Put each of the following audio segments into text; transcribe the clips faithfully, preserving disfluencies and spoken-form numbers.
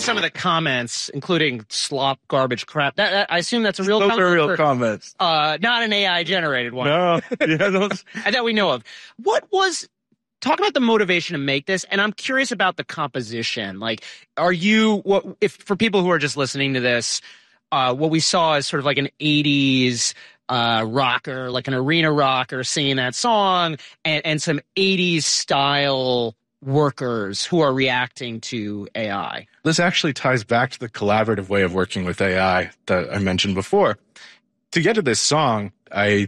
some of the comments, including slop, garbage, crap. That, that I assume that's a real Those comment. are real for, comments. Uh, not an A I generated one. No, yeah, those. that we know of. What was talk about the motivation to make this? And I'm curious about the composition. Like, are you what if for people who are just listening to this? Uh, what we saw is sort of like an eighties uh, rocker, like an arena rocker singing that song, and, and some eighties style workers who are reacting to A I. This actually ties back to the collaborative way of working with A I that I mentioned before. To get to this song, I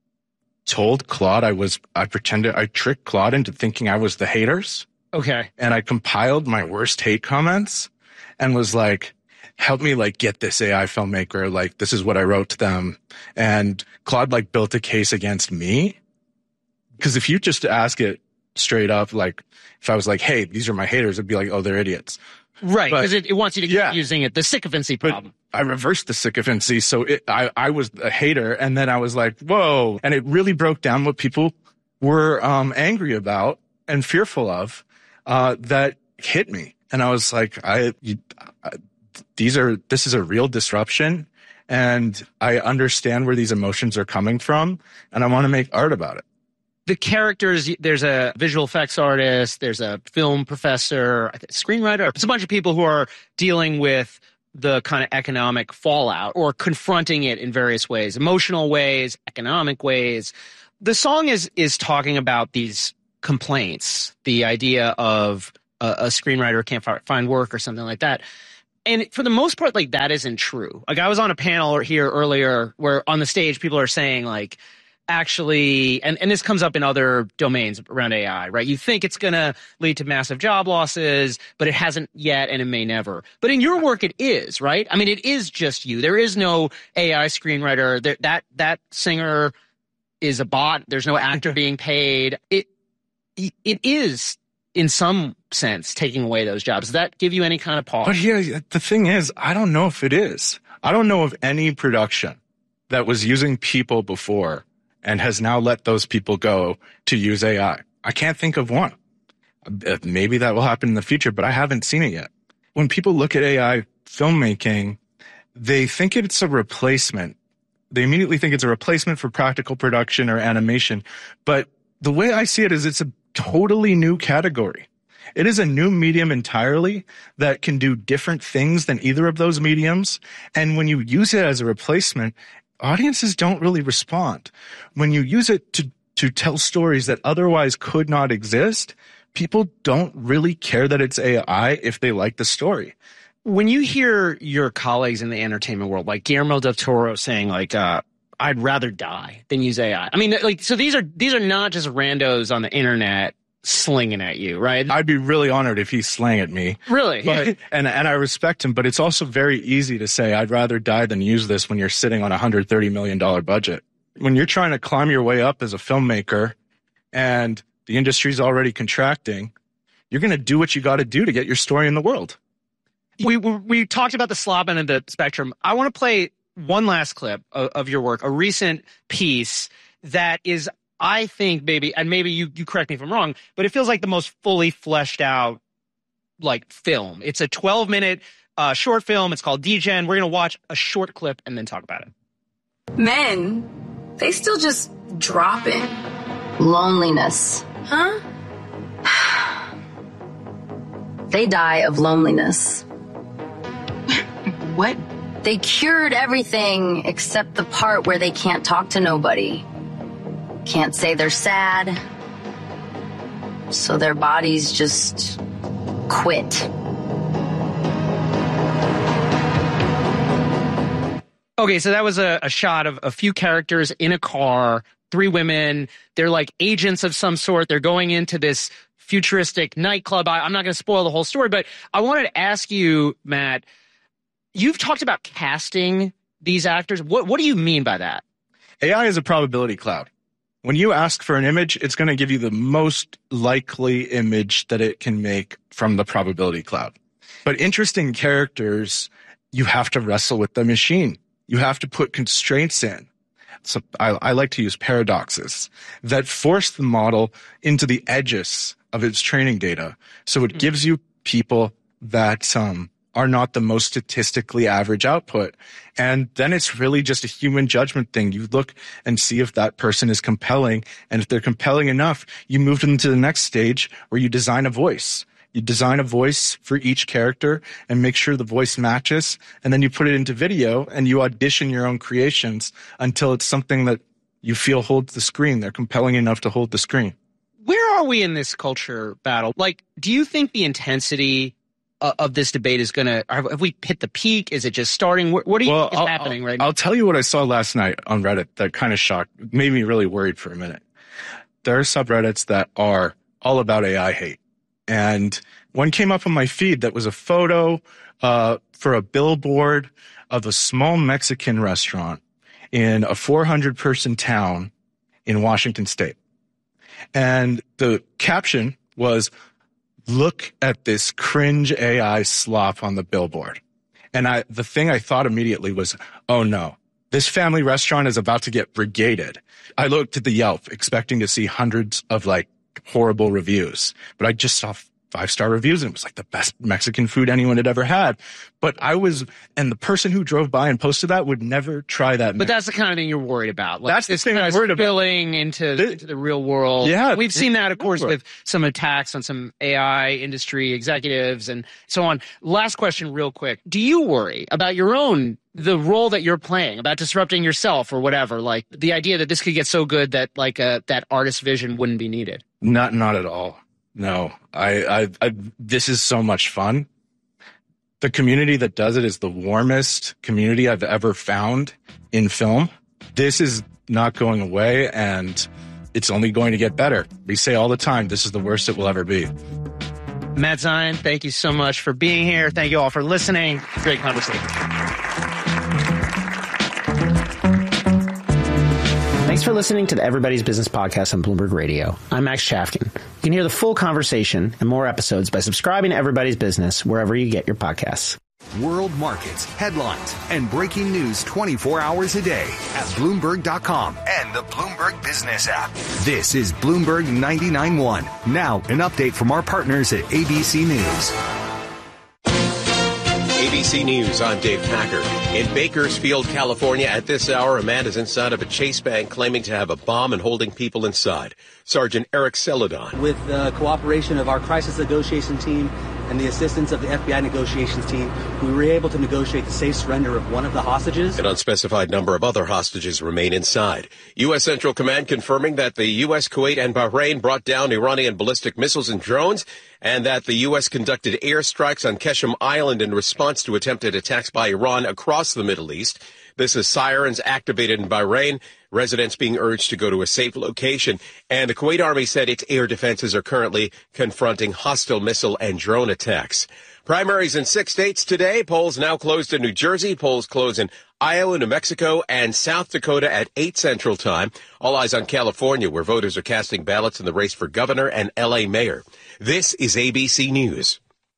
told Claude I was, I pretended, I tricked Claude into thinking I was the haters. Okay. And I compiled my worst hate comments and was like, help me like get this A I filmmaker. Like, this is what I wrote to them. And Claude like built a case against me. Because if you just ask it straight up, like if I was like, hey, these are my haters, it'd be like, oh, they're idiots. Right. Because it, it wants you to keep yeah. using it. The sycophancy problem. But I reversed the sycophancy. So it, I, I was a hater. And then I was like, whoa. And it really broke down what people were um, angry about and fearful of uh, that hit me. And I was like, I, you, I, these are, this is a real disruption. And I understand where these emotions are coming from. And I want to make art about it. The characters, there's a visual effects artist, there's a film professor, a screenwriter. It's a bunch of people who are dealing with the kind of economic fallout or confronting it in various ways, emotional ways, economic ways. The song is is talking about these complaints, the idea of a, a screenwriter can't find work or something like that. And for the most part, like, that isn't true. Like, I was on a panel here earlier where on the stage people are saying, like, actually, and, and this comes up in other domains around A I, right? You think it's going to lead to massive job losses, but it hasn't yet, and it may never. But in your work, it is, right? I mean, it is just you. There is no A I screenwriter. There, that that singer is a bot. There's no actor being paid. It it is, in some sense, taking away those jobs. Does that give you any kind of pause? But yeah, the thing is, I don't know if it is. I don't know of any production that was using people before and has now let those people go to use A I. I can't think of one. Maybe that will happen in the future, but I haven't seen it yet. When people look at A I filmmaking, they think it's a replacement. They immediately think it's a replacement for practical production or animation. But the way I see it is it's a totally new category. It is a new medium entirely that can do different things than either of those mediums. And when you use it as a replacement, audiences don't really respond. When you use it to, to tell stories that otherwise could not exist, people don't really care that it's A I if they like the story. When you hear your colleagues in the entertainment world, like Guillermo del Toro saying, like, uh, I'd rather die than use A I. I mean, like, so these are these are not just randos on the internet slinging at you, right? I'd be really honored if he slang at me. Really? But, and, and I respect him, but it's also very easy to say, I'd rather die than use this when you're sitting on a one hundred thirty million dollars budget. When you're trying to climb your way up as a filmmaker and the industry's already contracting, you're going to do what you got to do to get your story in the world. We, we talked about the slop end of the spectrum. I want to play one last clip of, of your work, a recent piece that is, I think, maybe, and maybe you, you correct me if I'm wrong, but it feels like the most fully fleshed out, like, film. It's a twelve minute uh, short film. It's called D-Gen. We're going to watch a short clip and then talk about it. Men, they still just drop in. Loneliness. Huh? They die of loneliness. What? They cured everything except the part where they can't talk to nobody. Can't say they're sad. So their bodies just quit. Okay, so that was a, a shot of a few characters in a car, three women. They're like agents of some sort. They're going into this futuristic nightclub. I, I'm not going to spoil the whole story, but I wanted to ask you, Matt, you've talked about casting these actors. What, what do you mean by that? A I is a probability cloud. When you ask for an image, it's going to give you the most likely image that it can make from the probability cloud. But interesting characters, you have to wrestle with the machine. You have to put constraints in. So I, I like to use paradoxes that force the model into the edges of its training data. So it gives you people that um, are not the most statistically average output. And then it's really just a human judgment thing. You look and see if that person is compelling. And if they're compelling enough, you move them to the next stage where you design a voice. You design a voice for each character and make sure the voice matches. And then you put it into video and you audition your own creations until it's something that you feel holds the screen. They're compelling enough to hold the screen. Where are we in this culture battle? Like, do you think the intensity of this debate is going to, have we hit the peak? Is it just starting? What do you well, think is I'll, happening I'll, right now? I'll tell you what I saw last night on Reddit that kind of shocked, made me really worried for a minute. There are subreddits that are all about A I hate. And one came up on my feed that was a photo uh, for a billboard of a small Mexican restaurant in a four hundred person town in Washington State. And the caption was, "Look at this cringe A I slop on the billboard." And I, the thing I thought immediately was, oh no, this family restaurant is about to get brigaded. I looked at the Yelp expecting to see hundreds of like horrible reviews, but I just saw five-star reviews and it was like the best Mexican food anyone had ever had. But I was, and the person who drove by and posted that would never try that. But that's the kind of thing you're worried about. Like that's the this thing kind I'm of worried about. Spilling into, This, into the real world. Yeah. We've seen that, of course, sure. with some attacks on some A I industry executives and so on. Last question real quick. Do you worry about your own, the role that you're playing, about disrupting yourself or whatever? Like the idea that this could get so good that like a, that artist vision wouldn't be needed? Not, not at all. No, I, I, I, this is so much fun. The community that does it is the warmest community I've ever found in film. This is not going away and it's only going to get better. We say all the time, this is the worst it will ever be. Matt Zion, thank you so much for being here. Thank you all for listening. Great conversation. Thanks for listening to the Everybody's Business podcast on Bloomberg Radio. I'm Max Chafkin. You can hear the full conversation and more episodes by subscribing to Everybody's Business wherever you get your podcasts. World markets, headlines, and breaking news twenty-four hours a day at Bloomberg dot com and the Bloomberg Business app. This is Bloomberg ninety-nine point one. Now, an update from our partners at A B C News. A B C News, I'm Dave Packer. In Bakersfield, California, at this hour, a man is inside of a Chase bank claiming to have a bomb and holding people inside. Sergeant Eric Celadon. With the cooperation of our crisis negotiation team and the assistance of the F B I negotiations team, we were able to negotiate the safe surrender of one of the hostages. An unspecified number of other hostages remain inside. U S. Central Command confirming that the U S, Kuwait, and Bahrain brought down Iranian ballistic missiles and drones, and that the U S conducted airstrikes on Qeshm Island in response to attempted attacks by Iran across the Middle East. This is sirens activated in Bahrain, residents being urged to go to a safe location. And the Kuwait Army said its air defenses are currently confronting hostile missile and drone attacks. Primaries in six states today. Polls now closed in New Jersey. Polls close in Iowa, New Mexico, and South Dakota at eight Central Time. All eyes on California, where voters are casting ballots in the race for governor and L A mayor. This is A B C News.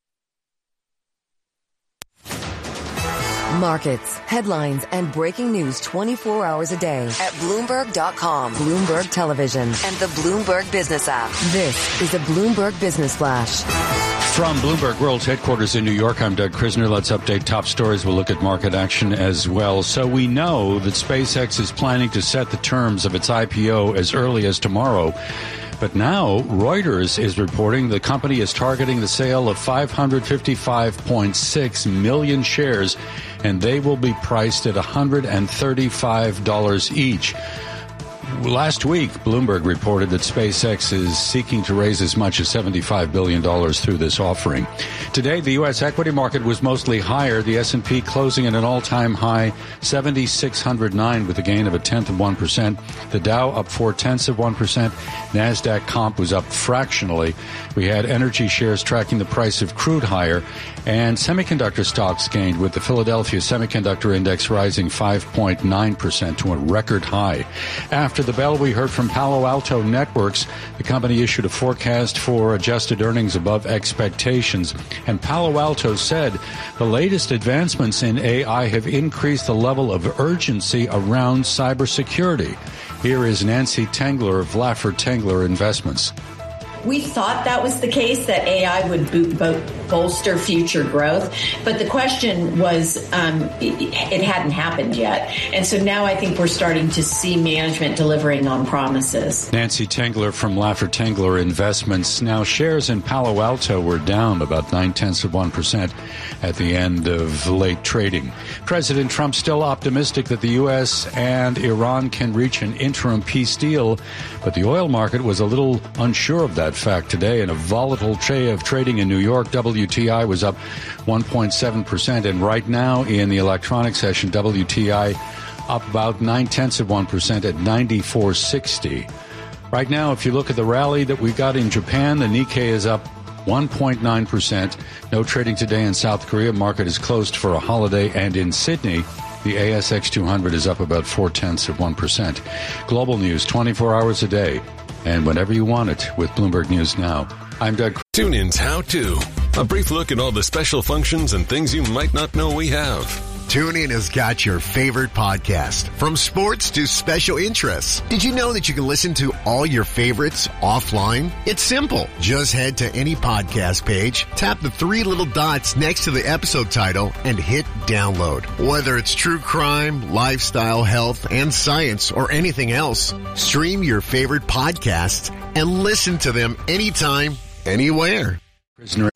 Markets, headlines, and breaking news twenty-four hours a day at Bloomberg dot com, Bloomberg Television, and the Bloomberg Business app. This is a Bloomberg Business Flash. From Bloomberg World's headquarters in New York, I'm Doug Krisner. Let's update top stories. We'll look at market action as well. So we know that SpaceX is planning to set the terms of its I P O as early as tomorrow. But now Reuters is reporting the company is targeting the sale of five hundred fifty-five point six million shares, and they will be priced at one hundred thirty-five dollars each. Last week, Bloomberg reported that SpaceX is seeking to raise as much as seventy-five billion dollars through this offering. Today, the U S equity market was mostly higher, the S and P closing at an all-time high, seven thousand six hundred nine, with a gain of a tenth of one percent. The Dow up four-tenths of one percent. NASDAQ comp was up fractionally. We had energy shares tracking the price of crude higher, and semiconductor stocks gained, with the Philadelphia Semiconductor Index rising five point nine percent to a record high. After the bell, we heard from Palo Alto Networks. The company issued a forecast for adjusted earnings above expectations. And Palo Alto said the latest advancements in A I have increased the level of urgency around cybersecurity. Here is Nancy Tengler of Laffer Tengler Investments. We thought that was the case, that A I would boot, both, bolster future growth. But the question was, um, it, it hadn't happened yet. And so now I think we're starting to see management delivering on promises. Nancy Tengler from Laffer Tengler Investments. Now, shares in Palo Alto were down about nine-tenths of one percent at the end of late trading. President Trump still optimistic that the U S and Iran can reach an interim peace deal, but the oil market was a little unsure of that fact today. In a volatile day of trading in New York, W T I was up one point seven percent, and right now in the electronic session, W T I up about nine-tenths of one percent at ninety-four sixty. Right now, if you look at the rally that we got in Japan, the Nikkei is up one point nine percent. No trading today in South Korea. Market is closed for a holiday. And in Sydney, the A S X two hundred is up about four-tenths of one percent. Global news twenty-four hours a day and whenever you want it with Bloomberg News Now. I'm Doug. TuneIn's How To. A brief look at all the special functions and things you might not know we have. TuneIn has got your favorite podcast, from sports to special interests. Did you know that you can listen to all your favorites offline? It's simple. Just head to any podcast page, tap the three little dots next to the episode title, and hit download. Whether it's true crime, lifestyle, health, and science, or anything else, stream your favorite podcasts and listen to them anytime, anywhere. Prisoner